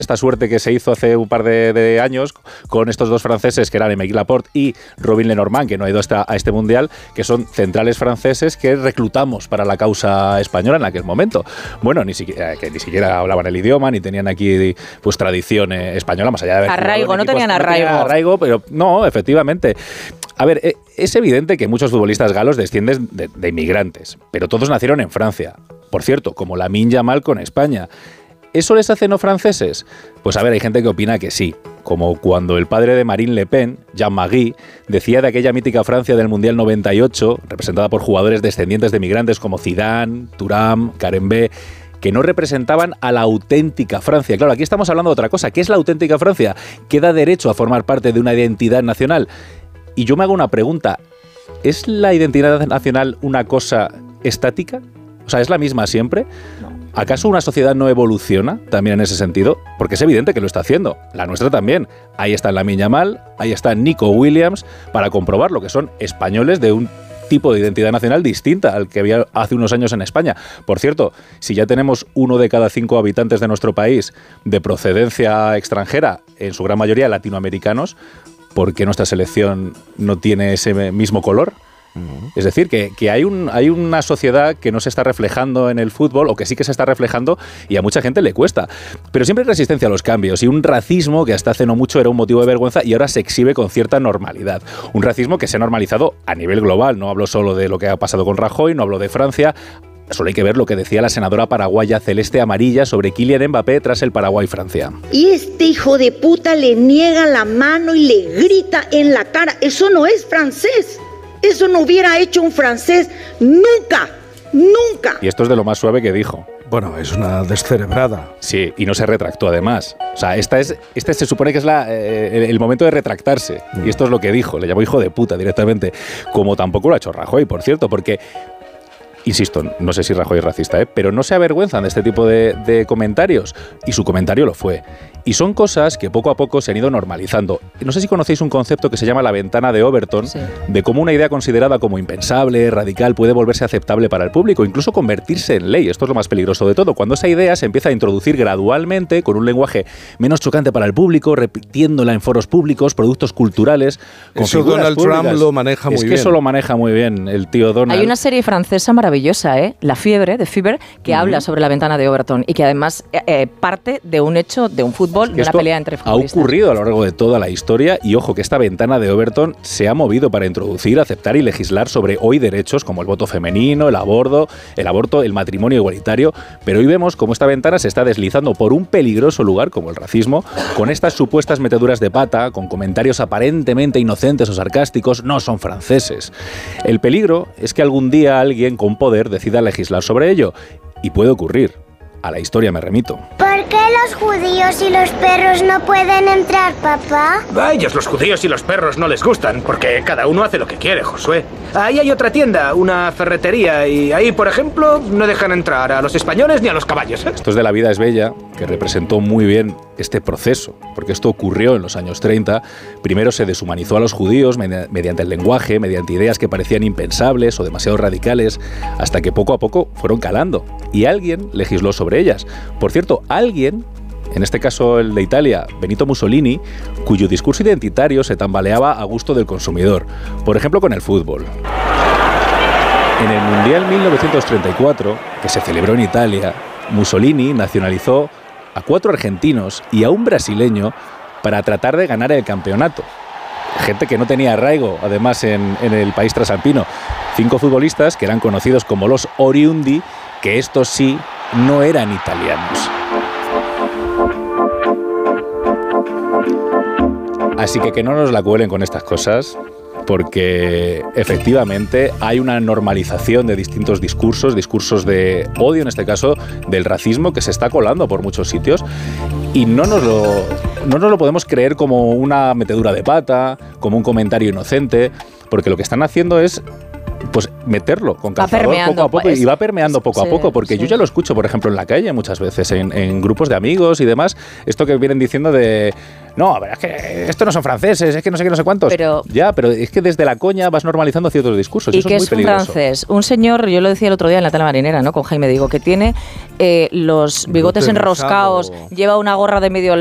esta suerte que se hizo hace un par de años con estos dos franceses que eran Aimé Laporte y Robin Lenormand, que no ha ido a este mundial, que son centrales franceses que reclutamos para la causa española en aquel momento. Bueno, ni siquiera hablaban el idioma, ni tenían aquí pues tradición española, más allá de haber arraigo, no tenían arraigo. No tenían arraigo, pero no, efectivamente. A ver, es evidente que muchos futbolistas galos descienden de inmigrantes, pero todos nacieron en Francia. Por cierto, como Lamine Yamal con España. ¿Eso les hace no franceses? Pues a ver, hay gente que opina que sí, como cuando el padre de Marine Le Pen, Jean-Marie, decía de aquella mítica Francia del Mundial 98, representada por jugadores descendientes de migrantes como Zidane, Thuram, Karembé, que no representaban a la auténtica Francia. Claro, aquí estamos hablando de otra cosa. ¿Qué es la auténtica Francia? ¿Qué da derecho a formar parte de una identidad nacional? Y yo me hago una pregunta. ¿Es la identidad nacional una cosa estática? O sea, ¿es la misma siempre? No. ¿Acaso una sociedad no evoluciona también en ese sentido? Porque es evidente que lo está haciendo. La nuestra también. Ahí está Lamine Yamal, ahí está Nico Williams, para comprobar lo que son españoles de un tipo de identidad nacional distinta al que había hace unos años en España. Por cierto, si ya tenemos 1 de cada 5 habitantes de nuestro país de procedencia extranjera, en su gran mayoría latinoamericanos, ¿por qué nuestra selección no tiene ese mismo color? Es decir, que hay una sociedad que no se está reflejando en el fútbol, o que sí que se está reflejando, y a mucha gente le cuesta. Pero siempre hay resistencia a los cambios, y un racismo que hasta hace no mucho era un motivo de vergüenza y ahora se exhibe con cierta normalidad. Un racismo que se ha normalizado a nivel global. No hablo solo de lo que ha pasado con Rajoy, no hablo de Francia. Solo hay que ver lo que decía la senadora paraguaya Celeste Amarilla sobre Kylian Mbappé tras el Paraguay-Francia. Y este hijo de puta le niega la mano y le grita en la cara. Eso no es francés. Eso no hubiera hecho un francés nunca, nunca. Y esto es de lo más suave que dijo. Bueno, es una descerebrada. Sí, y no se retractó además. O sea, este se supone que es el momento de retractarse. Y esto es lo que dijo. Le llamó hijo de puta directamente. Como tampoco lo ha hecho Rajoy, por cierto, porque... Insisto, no sé si Rajoy es racista, pero no se avergüenzan de este tipo de comentarios. Y su comentario lo fue. Y son cosas que poco a poco se han ido normalizando. No sé si conocéis un concepto que se llama la ventana de Overton, sí, de cómo una idea considerada como impensable, radical, puede volverse aceptable para el público, incluso convertirse en ley. Esto es lo más peligroso de todo. Cuando esa idea se empieza a introducir gradualmente, con un lenguaje menos chocante para el público, repitiéndola en foros públicos, productos culturales, con eso Donald públicas. Trump lo maneja muy bien. Es que eso lo maneja muy bien el tío Donald. Hay una serie francesa maravillosa, La Fiebre, de Fever, que habla sobre la ventana de Overton y que además parte de un hecho, de un fútbol, de una pelea entre futbolistas. Ha ocurrido a lo largo de toda la historia y ojo que esta ventana de Overton se ha movido para introducir, aceptar y legislar sobre hoy derechos como el voto femenino, el aborto, el matrimonio igualitario, pero hoy vemos cómo esta ventana se está deslizando por un peligroso lugar como el racismo, con estas supuestas meteduras de pata, con comentarios aparentemente inocentes o sarcásticos. No son franceses. El peligro es que algún día alguien con poder decida legislar sobre ello, y puede ocurrir. A la historia me remito. ¿Por qué los judíos y los perros no pueden entrar, papá? A ellos los judíos y los perros no les gustan, porque cada uno hace lo que quiere, Josué. Ahí hay otra tienda, una ferretería, y ahí, por ejemplo, no dejan entrar a los españoles ni a los caballos. Esto es de La vida es bella, que representó muy bien este proceso, porque esto ocurrió en los años 30. Primero se deshumanizó a los judíos mediante el lenguaje, mediante ideas que parecían impensables o demasiado radicales, hasta que poco a poco fueron calando, y alguien legisló sobre ellas. Por cierto, alguien, en este caso el de Italia, Benito Mussolini, cuyo discurso identitario se tambaleaba a gusto del consumidor. Por ejemplo, con el fútbol. En el Mundial 1934, que se celebró en Italia, Mussolini nacionalizó a 4 argentinos y a un brasileño para tratar de ganar el campeonato. Gente que no tenía arraigo, además, en el país trasalpino. 5 futbolistas que eran conocidos como los Oriundi, que estos sí no eran italianos. Así que no nos la cuelen con estas cosas, porque efectivamente hay una normalización de distintos discursos de odio, en este caso del racismo, que se está colando por muchos sitios, y no nos lo podemos creer como una metedura de pata, como un comentario inocente, porque lo que están haciendo es pues meterlo con calzador permeando, poco a poco, pues, y va permeando poco a poco, porque sí. yo ya lo escucho, por ejemplo, en la calle muchas veces, en grupos de amigos y demás, esto que vienen diciendo de no, es que estos no son franceses, es que no sé qué, no sé cuántos. Pero es que desde la coña vas normalizando ciertos discursos. ¿Y eso qué es muy peligroso. Un francés? Un señor, yo lo decía el otro día en la tele marinera, ¿no? Con Jaime Digo, que tiene los bigotes enroscados, lleva una gorra de medio